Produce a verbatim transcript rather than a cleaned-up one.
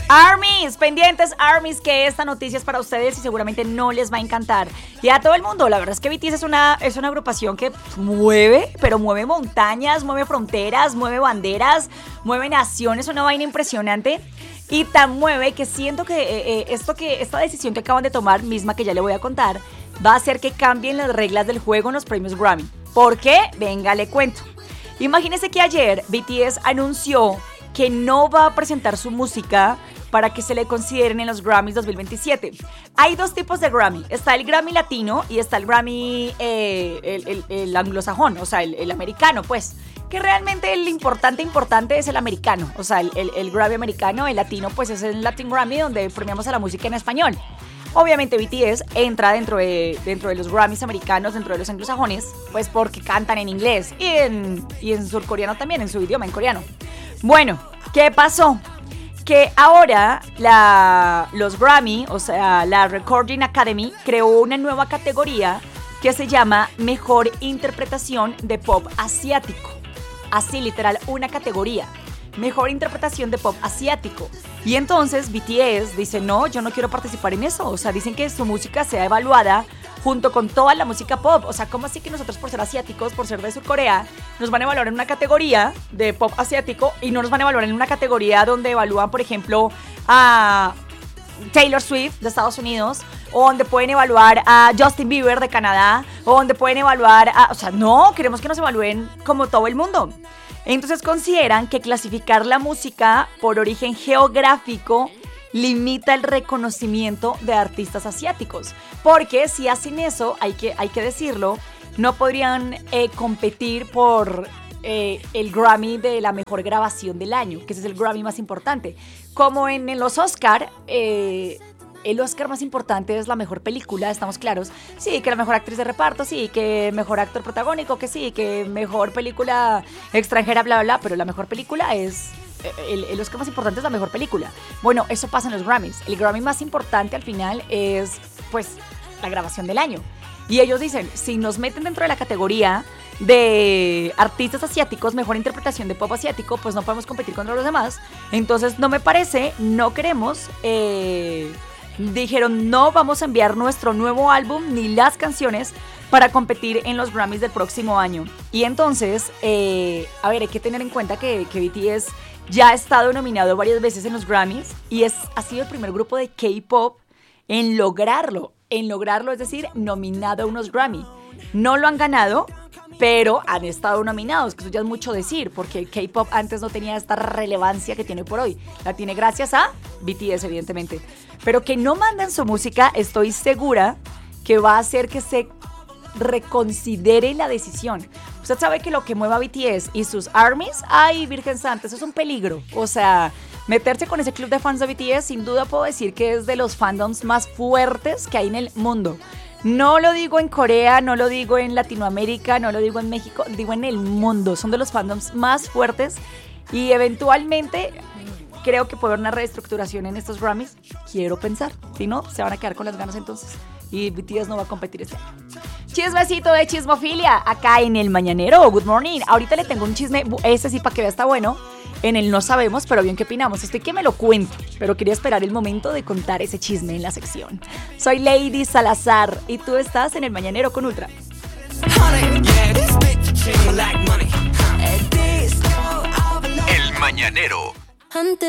ARMYs, pendientes ARMYs, que esta noticia es para ustedes y seguramente no les va a encantar. Y a todo el mundo, la verdad es que B T S es una, es una agrupación que mueve, pero mueve montañas, mueve fronteras, mueve banderas, mueve naciones, una vaina impresionante. Y tan mueve que siento que, eh, eh, esto que esta decisión que acaban de tomar, misma que ya le voy a contar, va a hacer que cambien las reglas del juego en los premios Grammy. ¿Por qué? Venga, le cuento. Imagínense que ayer B T S anunció que no va a presentar su música para que se le consideren en los Grammys dos mil veintisiete. Hay dos tipos de Grammy. Está el Grammy latino y está el Grammy eh, el, el, el anglosajón, o sea, el, el americano, pues. Que realmente el importante, importante es el americano. O sea, el, el, el Grammy americano, el latino, pues es el Latin Grammy, donde premiamos a la música en español. Obviamente B T S entra dentro de, dentro de los Grammys americanos, dentro de los anglosajones, pues porque cantan en inglés y en, y en surcoreano también, en su idioma, en coreano. Bueno, ¿qué pasó? Que ahora la, los Grammy, o sea, la Recording Academy, creó una nueva categoría que se llama Mejor Interpretación de Pop Asiático. Así, literal, una categoría. Mejor interpretación de pop asiático. Y entonces B T S dice, no, yo no quiero participar en eso. O sea, dicen que su música sea evaluada junto con toda la música pop. O sea, ¿cómo así que nosotros por ser asiáticos, por ser de Surcorea, nos van a evaluar en una categoría de pop asiático y no nos van a evaluar en una categoría donde evalúan, por ejemplo, a Taylor Swift de Estados Unidos, o donde pueden evaluar a Justin Bieber de Canadá, o donde pueden evaluar a... O sea, no, queremos que nos evalúen como todo el mundo. Entonces consideran que clasificar la música por origen geográfico limita el reconocimiento de artistas asiáticos. Porque si hacen eso, hay que, hay que decirlo, no podrían eh, competir por eh, el Grammy de la mejor grabación del año, que ese es el Grammy más importante. Como en, en los Oscar, eh, el Oscar más importante es la mejor película, estamos claros. Sí, que la mejor actriz de reparto, sí, que mejor actor protagónico, que sí, que mejor película extranjera, bla, bla, bla. Pero la mejor película es... El, el Oscar más importante es la mejor película. Bueno, eso pasa en los Grammys. El Grammy más importante al final es, pues, la grabación del año. Y ellos dicen, si nos meten dentro de la categoría de artistas asiáticos, mejor interpretación de pop asiático, pues no podemos competir contra los demás. Entonces, no me parece, no queremos... Eh, dijeron, no vamos a enviar nuestro nuevo álbum ni las canciones para competir en los Grammys del próximo año. Y entonces, eh, a ver, hay que tener en cuenta que, que B T S ya ha estado nominado varias veces en los Grammys y es, ha sido el primer grupo de K-pop en lograrlo, en lograrlo, es decir, nominado a unos Grammy. No lo han ganado, pero han estado nominados, que eso ya es mucho decir, porque el K-pop antes no tenía esta relevancia que tiene por hoy. La tiene gracias a B T S, evidentemente. Pero que no manden su música, estoy segura que va a hacer que se reconsidere la decisión. Usted sabe que lo que mueve a B T S y sus ARMYs, ay, Virgen Santa, eso es un peligro. O sea, meterse con ese club de fans de B T S, sin duda puedo decir que es de los fandoms más fuertes que hay en el mundo. No lo digo en Corea, no lo digo en Latinoamérica, no lo digo en México, digo en el mundo. Son de los fandoms más fuertes y eventualmente creo que puede haber una reestructuración en estos Grammys. Quiero pensar. Si no, se van a quedar con las ganas entonces. Y B T S no va a competir este año. Chismecito de chismofilia acá en El Mañanero. Good morning. Ahorita le tengo un chisme, ese sí para que vea está bueno. En el no sabemos, pero bien que opinamos. Estoy que me lo cuento, pero quería esperar el momento de contar ese chisme en la sección. Soy Lady Salazar y tú estás en El Mañanero con Ultra. El Mañanero.